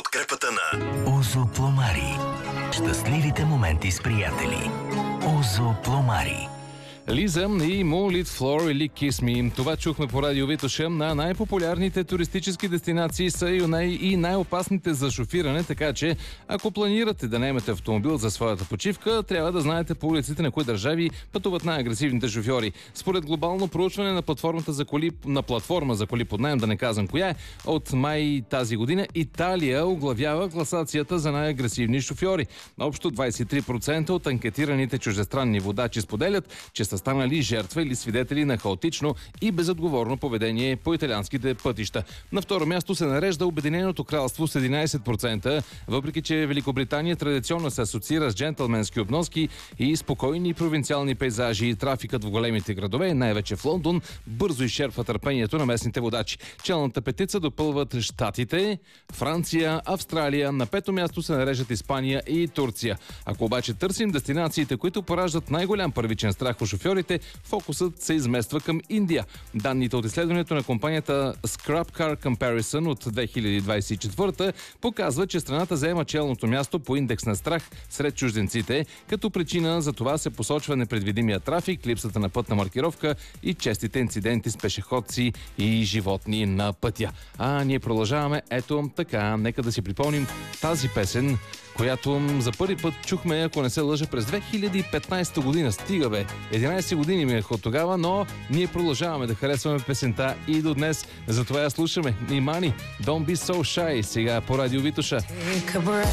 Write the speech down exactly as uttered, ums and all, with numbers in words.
подкрепата на Озо Пломари. Щастливите моменти с приятели. Озо Пломари. Лиза и Moonlit Floor или Kiss Me. Това чухме по радио Витоша. На най-популярните туристически дестинации са и най- и най-опасните за шофиране, така че ако планирате да наемете автомобил за своята почивка, трябва да знаете по улиците на кои държави пътуват най-агресивните шофьори. Според глобално проучване на платформата за коли, на платформа за коли под наем, да не казвам коя е, от май тази година Италия оглавява класацията за най-агресивни шофьори. Общо двадесет и три процента от анкетираните чуждестранни водачи споделят, че са станали жертва или свидетели на хаотично и безотговорно поведение по италианските пътища. На второ място се нарежда Обединеното кралство с единадесет процента, въпреки че Великобритания традиционно се асоциира с джентълменски обноски и спокойни провинциални пейзажи и трафикът в големите градове, най-вече в Лондон, бързо изчерпва търпението на местните водачи. Челната петица допълват Щатите, Франция, Австралия, на пето място се нареждат Испания и Турция. Ако обаче търсим дестинациите, които пораждат най-голям първичен страх у шофьорите, фокусът се измества към Индия. Данните от изследването на компанията Scrap Car Comparison от две хиляди двадесет и четвърта показват, че страната заема челното място по индекс на страх сред чужденците. Като причина за това се посочва непредвидимия трафик, липсата на пътна маркировка и честите инциденти с пешеходци и животни на пътя. А ние продължаваме ето така. Нека да си припомним тази песен, която за първи път чухме, ако не се лъжа, през две хиляди и петнадесета година. Стига бе, единадесет години ми е от тогава, но ние продължаваме да харесваме песента и до днес. Затова я слушаме. Имани, Don't Be So Shy, сега по радио Витоша.